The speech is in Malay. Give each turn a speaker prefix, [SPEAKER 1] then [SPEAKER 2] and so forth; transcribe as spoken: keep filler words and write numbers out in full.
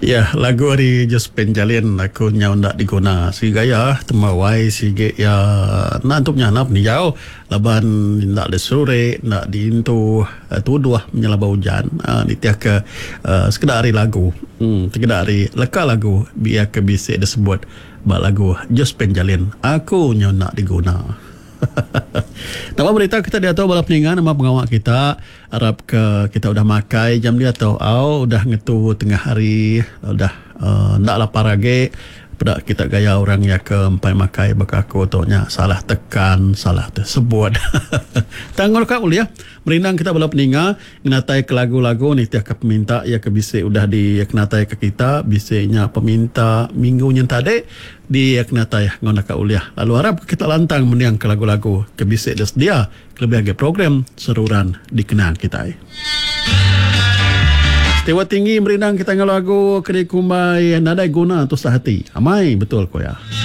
[SPEAKER 1] Ya, lagu hari Just Penjalin aku nyau ndak diguna. Si gaya temawai si ge ya na untuk nyanap ni jauh. Laban ndak ada sore, ndak diintu uh, tuduh menyelaba hujan. Uh, ni tiak ke uh, sekedar hari lagu. Hmm, sekedar hari leka lagu biar ke bisik disebut bak lagu Just Penjalin. Aku nyau ndak diguna. Nama berita kita dia tahu balap peningan nama pengawak kita harap ke kita udah makai jam dia tahu au udah ngetu tengah hari udah uh, nak lapar lagi pada kita gaya orang yang ke empat makai bakaku tonya salah tekan salah tersebut. Tanggul kau ya merindang kita balap peningan nginatai ke lagu-lagu ni tiap ke peminta ya ke bisik udah di nginatai ke kita bisiknya peminta minggunya tadi di nginatai ngona ka uliah lalu harap kita lantang meniang ke lagu-lagu ke bisik dia lebih agak program seruran dikenang kita. Tewa tinggi merindang kita ngelagu kedi kumbai nadai guna tu sahati. Amai betul ko ya.